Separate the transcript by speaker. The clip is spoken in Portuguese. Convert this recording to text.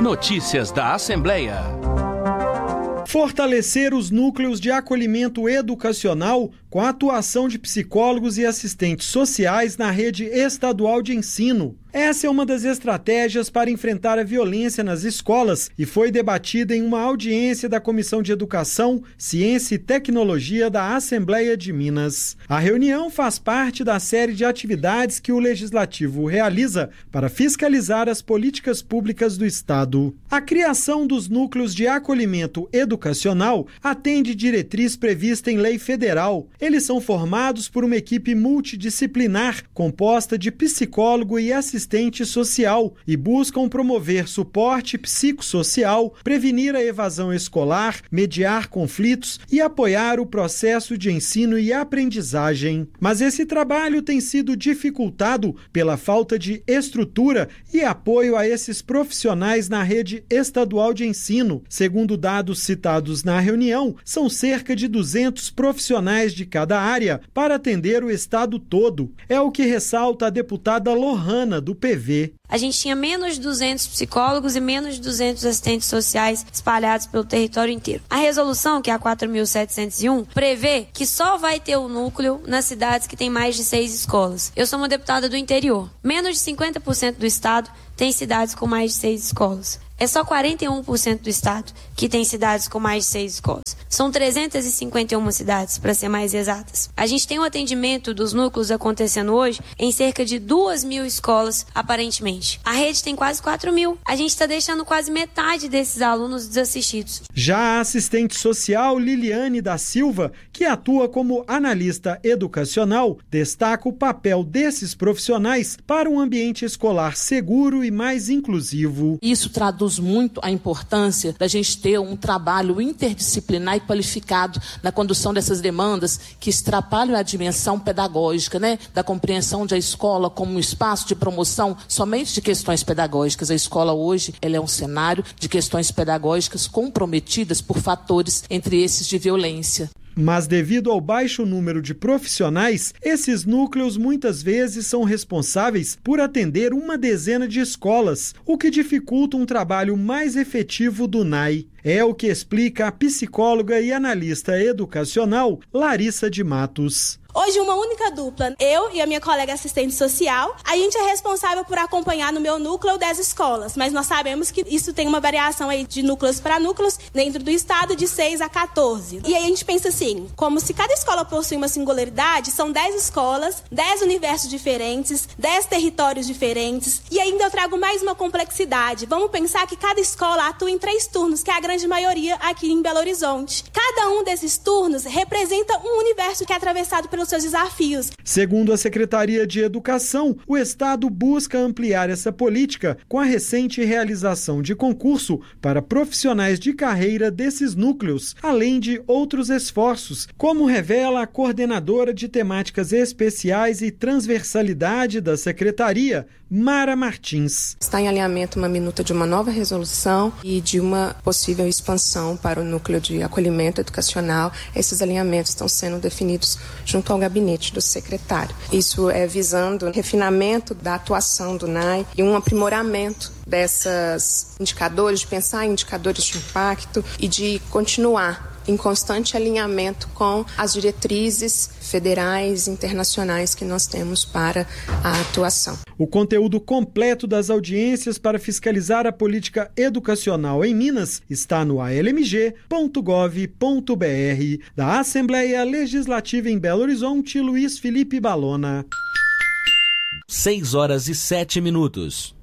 Speaker 1: Notícias da Assembleia.
Speaker 2: Fortalecer os núcleos de acolhimento educacional com a atuação de psicólogos e assistentes sociais na rede estadual de ensino. Essa é uma das estratégias para enfrentar a violência nas escolas e foi debatida em uma audiência da Comissão de Educação, Ciência e Tecnologia da Assembleia de Minas. A reunião faz parte da série de atividades que o Legislativo realiza para fiscalizar as políticas públicas do Estado. A criação dos núcleos de acolhimento educacional atende diretriz prevista em lei federal. Eles são formados por uma equipe multidisciplinar composta de psicólogo e assistente social e buscam promover suporte psicossocial, prevenir a evasão escolar, mediar conflitos e apoiar o processo de ensino e aprendizagem. Mas esse trabalho tem sido dificultado pela falta de estrutura e apoio a esses profissionais na rede estadual de ensino. Segundo dados citados na reunião, são cerca de 200 profissionais de cada área para atender o estado todo. É o que ressalta a deputada Lohana, do PV.
Speaker 3: A gente tinha menos de 200 psicólogos e menos de 200 assistentes sociais espalhados pelo território inteiro. A resolução, que é a 4.701, prevê que só vai ter o núcleo nas cidades que tem mais de 6 escolas. Eu sou uma deputada do interior. Menos de 50% do estado tem cidades com mais de 6 escolas. É só 41% do estado que tem cidades com mais de 6 escolas. São 351 cidades, para ser mais exatas. A gente tem um atendimento dos núcleos acontecendo hoje em cerca de 2.000 escolas, aparentemente. A rede tem quase 4.000. A gente está deixando quase metade desses alunos desassistidos.
Speaker 2: Já a assistente social Liliane da Silva, que atua como analista educacional, destaca o papel desses profissionais para um ambiente escolar seguro e mais inclusivo.
Speaker 4: Isso traduz muito a importância da gente ter um trabalho interdisciplinar e qualificado na condução dessas demandas que extrapolam a dimensão pedagógica, da compreensão da escola como um espaço de promoção somente de questões pedagógicas. A escola hoje ela é um cenário de questões pedagógicas comprometidas por fatores, entre esses de violência.
Speaker 2: Mas devido ao baixo número de profissionais, esses núcleos muitas vezes são responsáveis por atender uma dezena de escolas, o que dificulta um trabalho mais efetivo do NAI. É o que explica a psicóloga e analista educacional Larissa de Matos.
Speaker 5: Hoje, uma única dupla, eu e a minha colega assistente social, a gente é responsável por acompanhar no meu núcleo 10 escolas, mas nós sabemos que isso tem uma variação aí de núcleos para núcleos dentro do estado de 6 a 14. E aí a gente pensa assim, como se cada escola possui uma singularidade, são 10 escolas, 10 universos diferentes, 10 territórios diferentes, e ainda eu trago mais uma complexidade. Vamos pensar que cada escola atua em 3 turnos, que é a grande maioria aqui em Belo Horizonte. Cada um desses turnos representa um universo que é atravessado pelos seus desafios.
Speaker 2: Segundo a Secretaria de Educação, o Estado busca ampliar essa política com a recente realização de concurso para profissionais de carreira desses núcleos, além de outros esforços, como revela a coordenadora de temáticas especiais e transversalidade da Secretaria, Mara Martins.
Speaker 6: Está em alinhamento uma minuta de uma nova resolução e de uma possível expansão para o núcleo de acolhimento educacional. Esses alinhamentos estão sendo definidos junto ao gabinete do secretário. Isso é visando o refinamento da atuação do NAI e um aprimoramento desses indicadores, de pensar em indicadores de impacto e de continuar em constante alinhamento com as diretrizes federais e internacionais que nós temos para a atuação.
Speaker 2: O conteúdo completo das audiências para fiscalizar a política educacional em Minas está no almg.gov.br. Da Assembleia Legislativa em Belo Horizonte, Luiz Felipe Balona.
Speaker 1: 6 horas e 7 minutos.